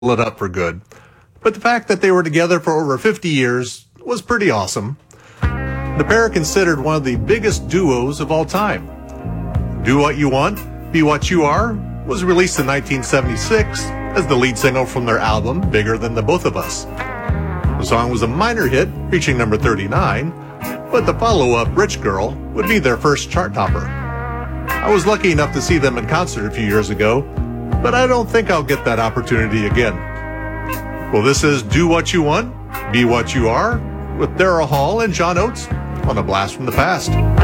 it up for good. But the fact that they were together for over 50 years was pretty awesome. The pair are considered one of the biggest duos of all time. Do What You Want, Be What You Are was released in 1976 as the lead single from their album Bigger Than the Both of Us. The song was a minor hit, reaching number 39, but the follow-up, Rich Girl, would be their first chart topper. I was lucky enough to see them in concert a few years ago, but I don't think I'll get that opportunity again. Well, this is Do What You Want, Be What You Are, with Daryl Hall and John Oates on A Blast from the Past.